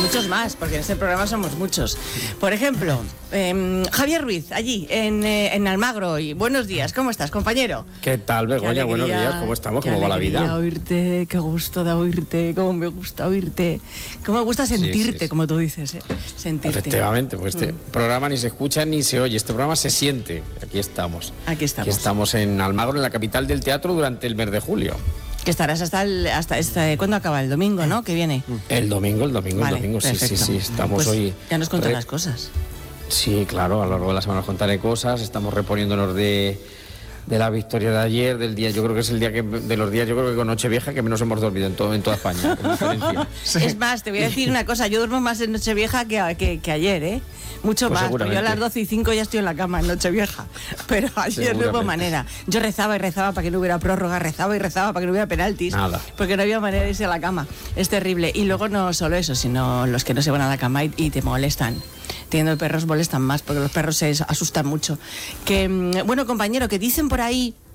muchos más, porque en este programa somos muchos. Por ejemplo, Javier Ruiz, allí, en Almagro. Y buenos días, ¿cómo estás, compañero? ¿Qué tal, Begoña? Buenos días, ¿cómo estamos? ¿Cómo va la vida? Oírte, qué gusto de oírte, cómo me gusta oírte, cómo me gusta sentirte, sí. Como tú dices, sentirte. Efectivamente, pues este programa ni se escucha ni se oye, este programa se siente. Aquí estamos. Aquí estamos. Aquí estamos en Almagro, en la capital del teatro, durante el mes de julio. Que estarás ¿cuándo acaba? El domingo, ¿no? Que viene. El domingo, vale, sí. Estamos pues hoy. Ya nos contarás cosas. Sí, claro, a lo largo de la semana os contaré cosas. Estamos reponiéndonos de la victoria de ayer, del día. Yo creo que es el día de los días, yo creo que con Nochevieja, que menos hemos dormido en toda España. Con diferencia. Sí. Es más, te voy a decir una cosa, yo duermo más en Nochevieja que ayer, ¿eh? Mucho pues más, porque yo a las 12:05 ya estoy en la cama en Nochevieja, pero ayer no hubo manera. Yo rezaba y rezaba para que no hubiera prórroga, rezaba y rezaba para que no hubiera penaltis, nada. Porque no había manera de irse a la cama. Es terrible. Y luego no solo eso, sino los que no se van a la cama y te molestan. Teniendo perros molestan más, porque los perros se asustan mucho. Bueno, compañero, que dicen por ahí